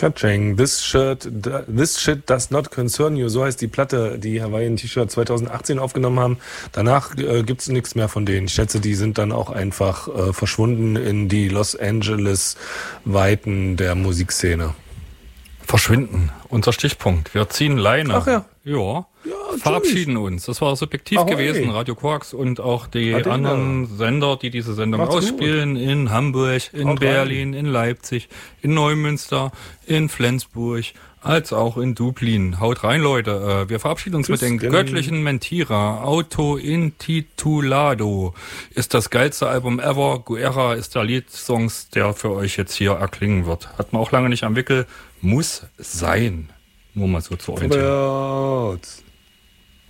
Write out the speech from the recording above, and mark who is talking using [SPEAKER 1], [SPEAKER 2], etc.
[SPEAKER 1] Katsching, this shit does not concern you. So heißt die Platte, die Hawaiian T-Shirt 2018 aufgenommen haben. Danach gibt's nichts mehr von denen. Ich schätze, die sind dann auch einfach verschwunden in die Los Angeles Weiten der Musikszene.
[SPEAKER 2] Verschwinden, unser Stichpunkt. Wir ziehen Leine.
[SPEAKER 1] Ach ja.
[SPEAKER 2] Ja, verabschieden uns. Das war subjektiv gewesen. Radio Quarks und auch die anderen Sender, die diese Sendung ausspielen. Gut. In Hamburg, in Berlin, in Leipzig, in Neumünster, in Flensburg, als auch in Dublin. Haut rein, Leute. Wir verabschieden uns mit den göttlichen Mentira. Auto Intitulado ist das geilste Album ever. Guerra ist der Liedsongs, der für euch jetzt hier erklingen wird. Hat man auch lange nicht am Wickel. Muss sein. Nur mal so zur Orientierung.